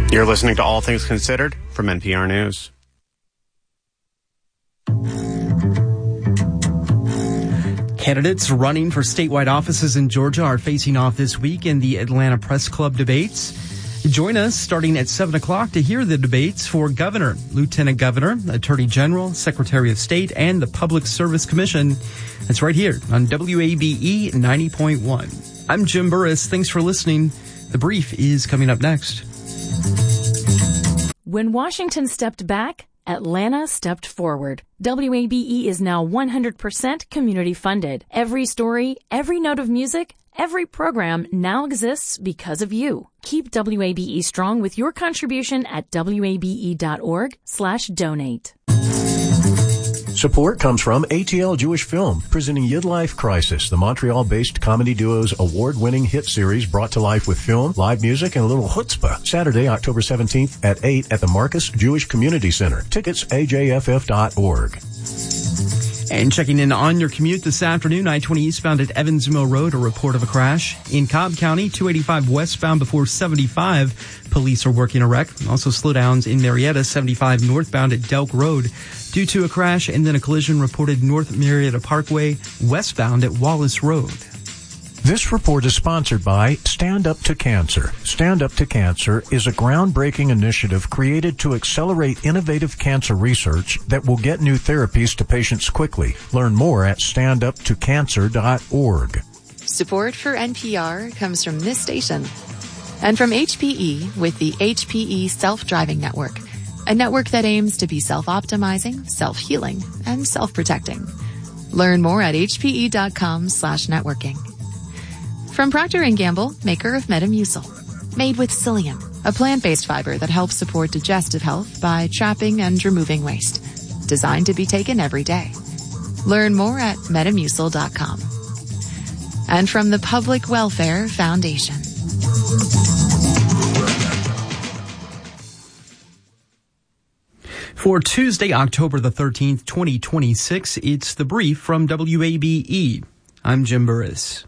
You're listening to All Things Considered from NPR News. Candidates running for statewide offices in Georgia are facing off this week in the Atlanta Press Club debates. Join us starting at 7 o'clock to hear the debates for governor, lieutenant governor, attorney general, secretary of state, and the Public Service Commission. That's right here on WABE 90.1. I'm Jim Burris. Thanks for listening. The Brief is coming up next. When Washington stepped back, Atlanta stepped forward. WABE is now 100% community funded. Every story, every note of music, every program now exists because of you. Keep WABE strong with your contribution at wabe.org/donate. Support comes from ATL Jewish Film, presenting Yid Life Crisis, the Montreal-based comedy duo's award-winning hit series brought to life with film, live music, and a little chutzpah. Saturday, October 17th at 8 at the Marcus Jewish Community Center. Tickets, ajff.org. And checking in on your commute this afternoon, I-20 eastbound at Evans Mill Road, a report of a crash. In Cobb County, 285 westbound before 75. Police are working a wreck. Also slowdowns in Marietta, 75 northbound at Delk Road due to a crash, and then a collision reported North Marietta Parkway westbound at Wallace Road. This report is sponsored by Stand Up to Cancer. Stand Up to Cancer is a groundbreaking initiative created to accelerate innovative cancer research that will get new therapies to patients quickly. Learn more at standuptocancer.org. Support for NPR comes from this station and from HPE with the HPE Self-Driving Network, a network that aims to be self-optimizing, self-healing, and self-protecting. Learn more at hpe.com/networking. From Procter & Gamble, maker of Metamucil. Made with psyllium, a plant-based fiber that helps support digestive health by trapping and removing waste. Designed to be taken every day. Learn more at Metamucil.com. And from the Public Welfare Foundation. For Tuesday, October the 13th, 2026, it's The Brief from WABE. I'm Jim Burris.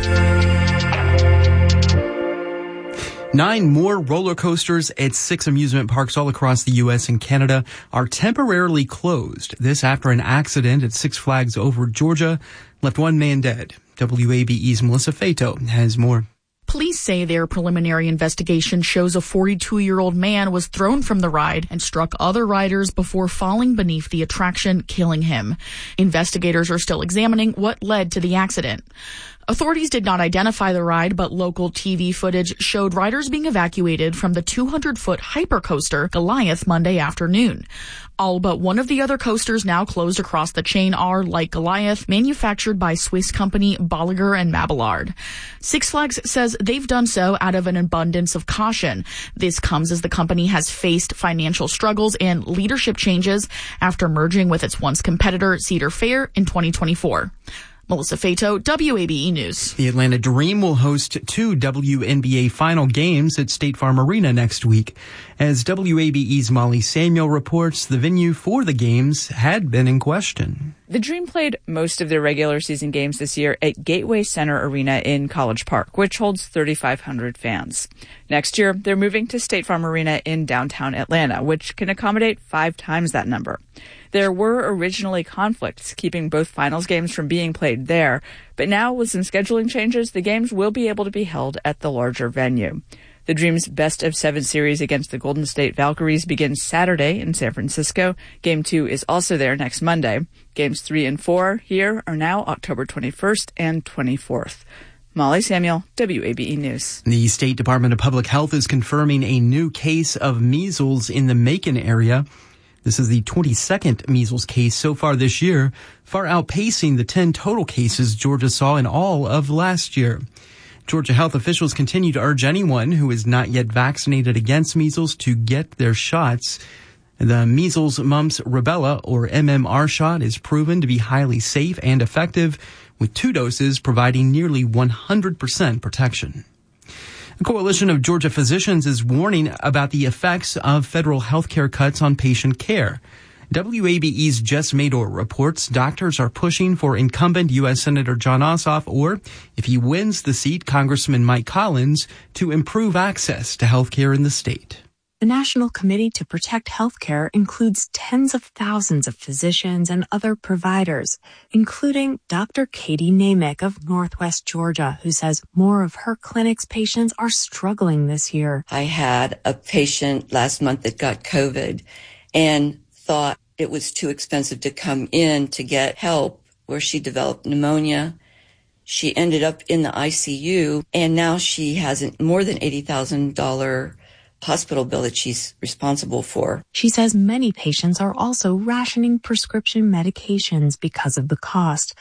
9 more roller coasters at 6 amusement parks all across the U.S. and Canada are temporarily closed. This after an accident at Six Flags Over Georgia left 1 man dead. WABE's Melissa Fato has more. Police say their preliminary investigation shows a 42-year-old man was thrown from the ride and struck other riders before falling beneath the attraction, killing him. Investigators are still examining what led to the accident. Authorities did not identify the ride, but local TV footage showed riders being evacuated from the 200-foot hypercoaster Goliath Monday afternoon. All but one of the other coasters now closed across the chain are, like Goliath, manufactured by Swiss company Bolliger & Mabillard. Six Flags says they've done so out of an abundance of caution. This comes as the company has faced financial struggles and leadership changes after merging with its once competitor Cedar Fair in 2024. Melissa Fato, WABE News. The Atlanta Dream will host 2 WNBA final games at State Farm Arena next week. As WABE's Molly Samuel reports, the venue for the games had been in question. The Dream played most of their regular season games this year at Gateway Center Arena in College Park, which holds 3,500 fans. Next year, they're moving to State Farm Arena in downtown Atlanta, which can accommodate 5 times that number. There were originally conflicts keeping both finals games from being played there, but now with some scheduling changes, the games will be able to be held at the larger venue. The Dream's best-of-7 series against the Golden State Valkyries begins Saturday in San Francisco. Game 2 is also there next Monday. Games 3 and 4 here are now October 21st and 24th. Molly Samuel, WABE News. The State Department of Public Health is confirming a new case of measles in the Macon area. This is the 22nd measles case so far this year, far outpacing the 10 total cases Georgia saw in all of last year. Georgia health officials continue to urge anyone who is not yet vaccinated against measles to get their shots. The measles, mumps, rubella, or MMR shot is proven to be highly safe and effective, with 2 doses providing nearly 100% protection. A coalition of Georgia physicians is warning about the effects of federal health care cuts on patient care. WABE's Jess Mador reports doctors are pushing for incumbent U.S. Senator Jon Ossoff, or if he wins the seat, Congressman Mike Collins, to improve access to health care in the state. The National Committee to Protect Healthcare includes tens of thousands of physicians and other providers, including Dr. Katie Namick of Northwest Georgia, who says more of her clinic's patients are struggling this year. I had a patient last month that got COVID and thought it was too expensive to come in to get help, where she developed pneumonia. She ended up in the ICU, and now she has a more than $80,000 hospital bill that she's responsible for. She says many patients are also rationing prescription medications because of the cost.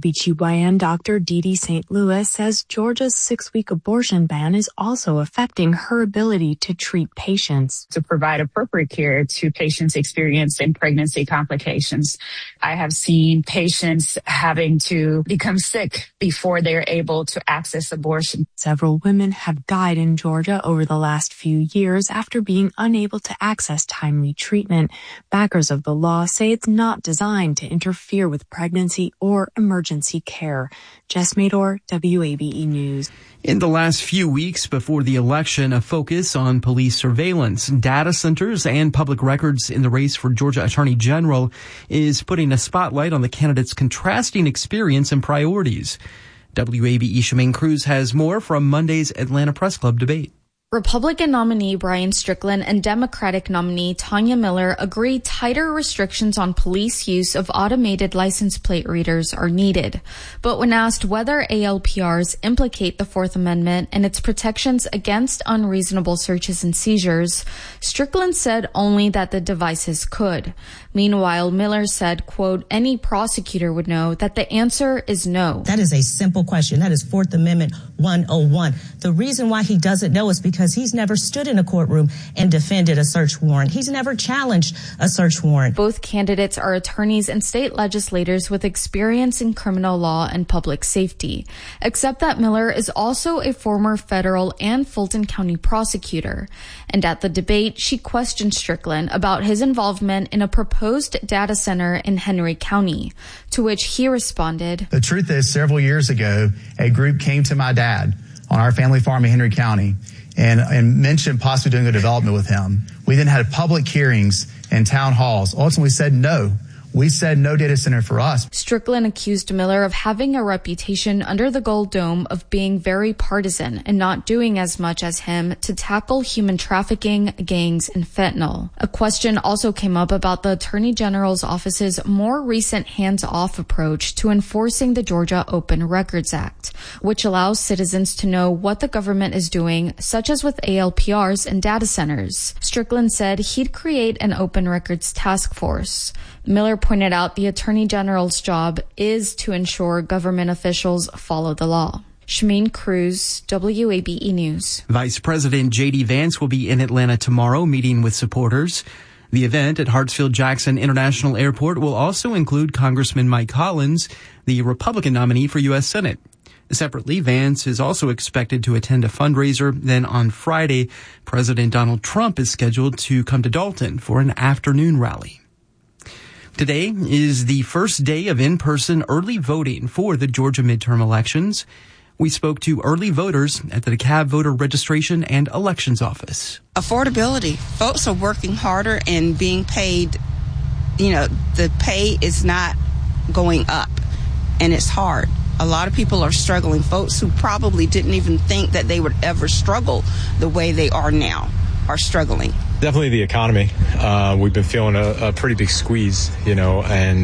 OBGYN Dr. Dee St. Louis says Georgia's 6-week abortion ban is also affecting her ability to treat patients. To provide appropriate care to patients experiencing pregnancy complications. I have seen patients having to become sick before they're able to access abortion. Several women have died in Georgia over the last few years after being unable to access timely treatment. Backers of the law say it's not designed to interfere with pregnancy or emergency care. Jess Mador, WABE News. In the last few weeks before the election, a focus on police surveillance, data centers, and public records in the race for Georgia Attorney General is putting a spotlight on the candidates' contrasting experience and priorities. WABE Shemaine Cruz has more from Monday's Atlanta Press Club debate. Republican nominee Brian Strickland and Democratic nominee Tanya Miller agree tighter restrictions on police use of automated license plate readers are needed. But when asked whether ALPRs implicate the Fourth Amendment and its protections against unreasonable searches and seizures, Strickland said only that the devices could. Meanwhile, Miller said, quote, any prosecutor would know that the answer is no. That is a simple question. That is Fourth Amendment 101. The reason why he doesn't know is because he's never stood in a courtroom and defended a search warrant. He's never challenged a search warrant. Both candidates are attorneys and state legislators with experience in criminal law and public safety, except that Miller is also a former federal and Fulton County prosecutor. And at the debate, she questioned Strickland about his involvement in a proposed data center in Henry County, to which he responded, the truth is, several years ago, a group came to my dad on our family farm in Henry County and mentioned possibly doing a development with him. We then had public hearings and town halls. Ultimately said no. We said no data center for us. Strickland accused Miller of having a reputation under the Gold Dome of being very partisan and not doing as much as him to tackle human trafficking, gangs, and fentanyl. A question also came up about the Attorney General's office's more recent hands-off approach to enforcing the Georgia Open Records Act, which allows citizens to know what the government is doing, such as with ALPRs and data centers. Strickland said he'd create an open records task force. Miller pointed out the Attorney General's job is to ensure government officials follow the law. Shemaine Cruz, WABE News. Vice President J.D. Vance will be in Atlanta tomorrow meeting with supporters. The event at Hartsfield-Jackson International Airport will also include Congressman Mike Collins, the Republican nominee for U.S. Senate. Separately, Vance is also expected to attend a fundraiser. Then on Friday, President Donald Trump is scheduled to come to Dalton for an afternoon rally. Today is the first day of in-person early voting for the Georgia midterm elections. We spoke to early voters at the DeKalb Voter Registration and Elections Office. Affordability. Folks are working harder and being paid, the pay is not going up, and it's hard. A lot of people are struggling. Folks who probably didn't even think that they would ever struggle the way they are now are struggling. Definitely the economy. We've been feeling a pretty big squeeze, and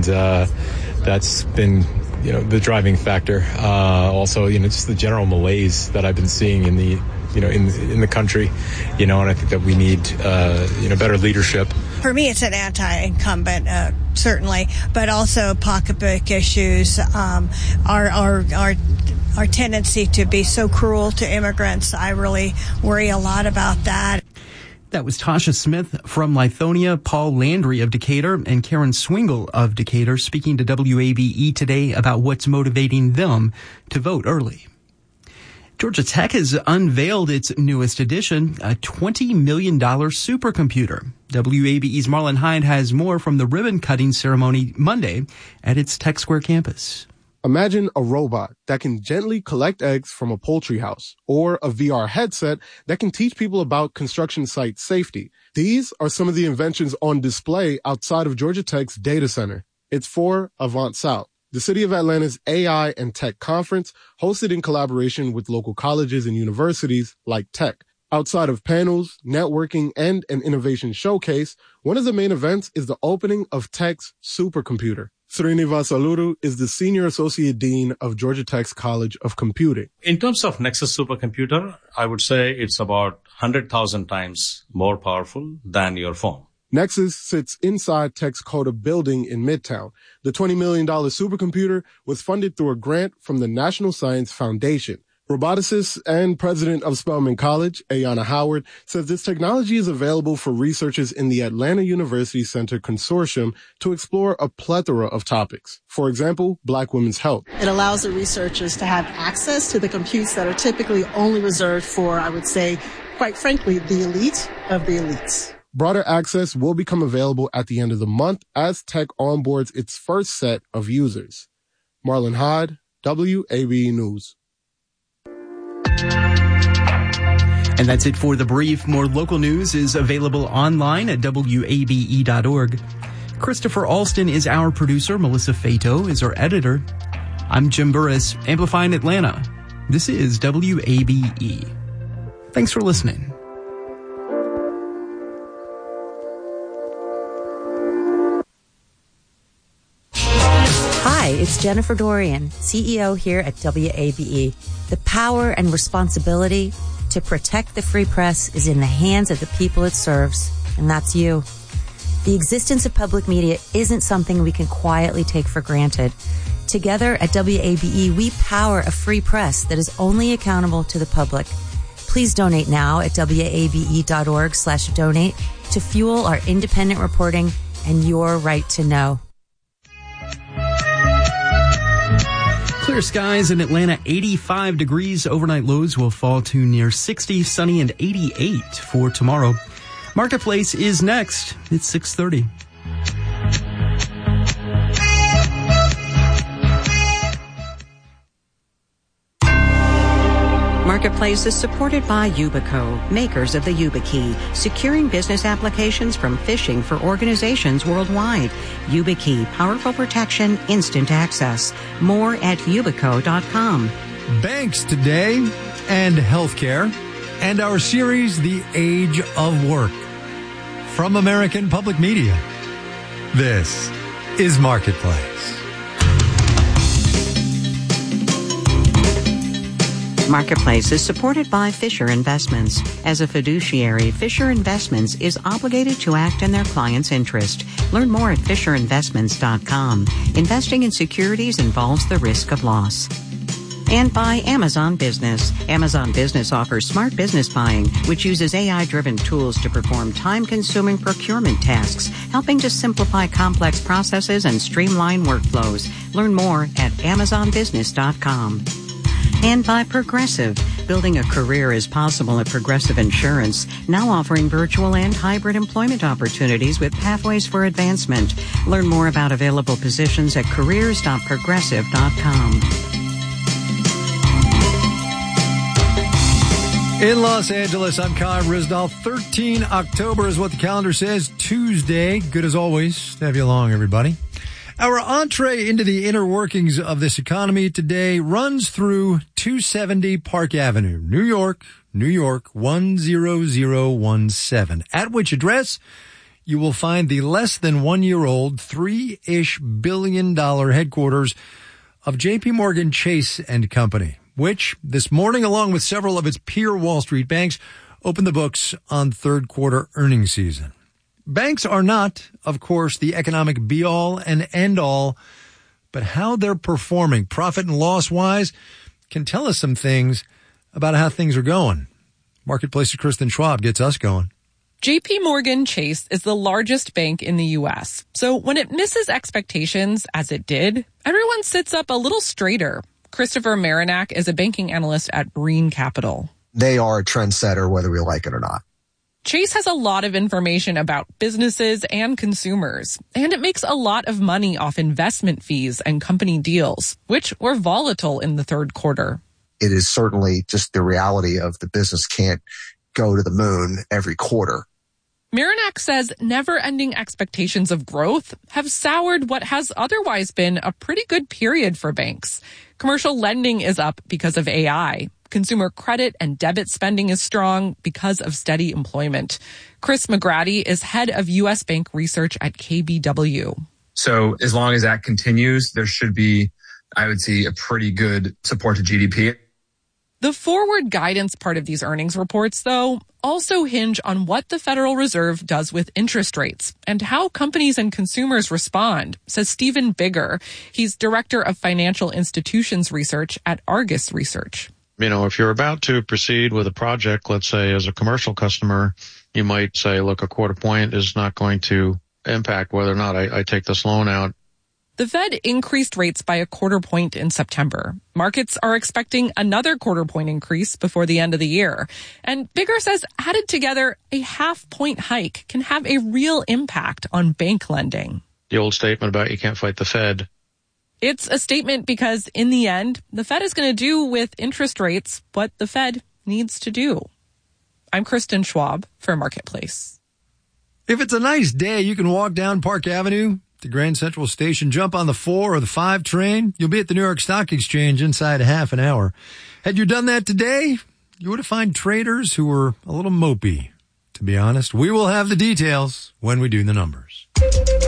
that's been, the driving factor. Also, just the general malaise that I've been seeing in the, in the country, and I think that we need, better leadership. For me, it's an anti-incumbent, certainly, but also pocketbook issues. Our tendency to be so cruel to immigrants, I really worry a lot about that. That was Tasha Smith from Lithonia, Paul Landry of Decatur, and Karen Swingle of Decatur speaking to WABE today about what's motivating them to vote early. Georgia Tech has unveiled its newest addition, a $20 million supercomputer. WABE's Marlon Hyde has more from the ribbon-cutting ceremony Monday at its Tech Square campus. Imagine a robot that can gently collect eggs from a poultry house, or a VR headset that can teach people about construction site safety. These are some of the inventions on display outside of Georgia Tech's data center. It's for Avant South, the City of Atlanta's AI and Tech Conference, hosted in collaboration with local colleges and universities like Tech. Outside of panels, networking, and an innovation showcase, one of the main events is the opening of Tech's supercomputer. Srinivas Aluru is the Senior Associate Dean of Georgia Tech's College of Computing. In terms of Nexus supercomputer, I would say it's about 100,000 times more powerful than your phone. Nexus sits inside Tech's Coda building in Midtown. The $20 million supercomputer was funded through a grant from the National Science Foundation. Roboticist and president of Spelman College, Ayanna Howard, says this technology is available for researchers in the Atlanta University Center Consortium to explore a plethora of topics. For example, Black women's health. It allows the researchers to have access to the computes that are typically only reserved for, I would say, quite frankly, the elite of the elites. Broader access will become available at the end of the month as Tech onboards its first set of users. Marlon Hod, WABE News. And that's it for The Brief. More local news is available online at WABE.org. Christopher Alston is our producer. Melissa Fato is our editor. I'm Jim Burris, amplifying Atlanta. This is WABE. Thanks for listening. Hi, it's Jennifer Dorian, CEO here at WABE. The power and responsibility to protect the free press is in the hands of the people it serves, and that's you. The existence of public media isn't something we can quietly take for granted. Together at WABE, we power a free press that is only accountable to the public. Please donate now at wabe.org/donate to fuel our independent reporting and your right to know. Clear skies in Atlanta, 85 degrees. Overnight lows will fall to near 60, sunny, and 88 for tomorrow. Marketplace is next. It's 6:30. Marketplace is supported by Yubico, makers of the YubiKey, securing business applications from phishing for organizations worldwide. YubiKey, powerful protection, instant access. More at yubico.com. Banks today and healthcare, and our series, The Age of Work. From American Public Media, this is Marketplace. Marketplace is supported by Fisher Investments. As a fiduciary, Fisher Investments is obligated to act in their client's interest. Learn more at FisherInvestments.com. Investing in securities involves the risk of loss. And by Amazon Business. Amazon Business offers smart business buying, which uses AI-driven tools to perform time-consuming procurement tasks, helping to simplify complex processes and streamline workflows. Learn more at AmazonBusiness.com. And by Progressive. Building a career is possible at Progressive Insurance, now offering virtual and hybrid employment opportunities with pathways for advancement. Learn more about available positions at careers.progressive.com. In Los Angeles, I'm Kai Risdall. 13 October is what the calendar says. Tuesday. Good as always to have you along, everybody. Our entree into the inner workings of this economy today runs through 270 Park Avenue, New York, 10017, at which address you will find the less than 1 year old $3-ish billion headquarters of JP Morgan Chase and Company, which this morning, along with several of its peer Wall Street banks, opened the books on third quarter earnings season. Banks are not, of course, the economic be-all and end-all, but how they're performing, profit and loss-wise, can tell us some things about how things are going. Marketplace's Kristen Schwab gets us going. JP Morgan Chase is the largest bank in the U.S., so when it misses expectations, as it did, everyone sits up a little straighter. Christopher Marinac is a banking analyst at Brean Capital. They are a trendsetter, whether we like it or not. Chase has a lot of information about businesses and consumers, and it makes a lot of money off investment fees and company deals, which were volatile in the third quarter. It is certainly just the reality of the business can't go to the moon every quarter. Miranak says never-ending expectations of growth have soured what has otherwise been a pretty good period for banks. Commercial lending is up because of AI. Consumer credit and debit spending is strong because of steady employment. Chris McGrady is head of U.S. Bank research at KBW. So as long as that continues, there should be, I would say, a pretty good support to GDP. The forward guidance part of these earnings reports, though, also hinge on what the Federal Reserve does with interest rates and how companies and consumers respond, says Stephen Bigger. He's director of financial institutions research at Argus Research. You know, if you're about to proceed with a project, let's say as a commercial customer, you might say, look, a quarter point is not going to impact whether or not I take this loan out. The Fed increased rates by a quarter point in September. Markets are expecting another quarter point increase before the end of the year. And Bigger says added together, a half-point hike can have a real impact on bank lending. The old statement about you can't fight the Fed. It's a statement because in the end, the Fed is going to do with interest rates what the Fed needs to do. I'm Kristen Schwab for Marketplace. If it's a nice day, you can walk down Park Avenue to Grand Central Station, jump on the 4 or the 5 train. You'll be at the New York Stock Exchange inside a half an hour. Had you done that today, you would have found traders who were a little mopey, to be honest. We will have the details when we do the numbers.